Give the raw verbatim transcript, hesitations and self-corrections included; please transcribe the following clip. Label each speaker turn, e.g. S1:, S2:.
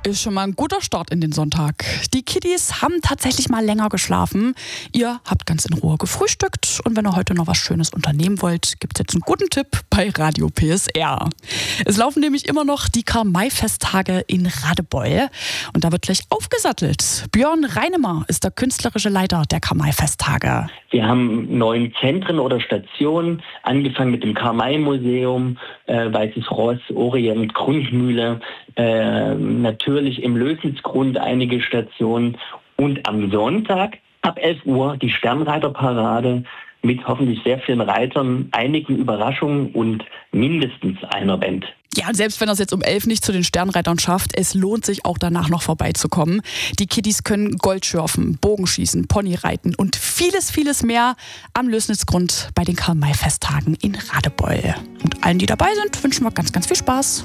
S1: Ist schon mal ein guter Start in den Sonntag. Die Kiddies haben tatsächlich mal länger geschlafen. Ihr habt ganz in Ruhe gefrühstückt. Und wenn ihr heute noch was Schönes unternehmen wollt, gibt es jetzt einen guten Tipp bei Radio P S R. Es laufen nämlich immer noch die Karl-May-Festtage in Radebeul. Und da wird gleich aufgesattelt. Björn Reinemer ist der künstlerische Leiter der Karl-May-Festtage.
S2: Wir haben neun Zentren oder Stationen, angefangen mit dem Karl-May-Museum, äh, Weißes Ross, Orient, Grundmühle, äh, natürlich im Lösensgrund einige Stationen und am Sonntag ab elf Uhr die Sternreiterparade mit hoffentlich sehr vielen Reitern, einigen Überraschungen und mindestens einer Band.
S1: Ja, und selbst wenn er es jetzt um elf nicht zu den Sternreitern schafft, es lohnt sich auch danach noch vorbeizukommen. Die Kiddies können Goldschürfen, Bogenschießen, Ponyreiten und vieles, vieles mehr am Lösnitzgrund bei den Karl-May-Festtagen in Radebeul. Und allen, die dabei sind, wünschen wir ganz, ganz viel Spaß.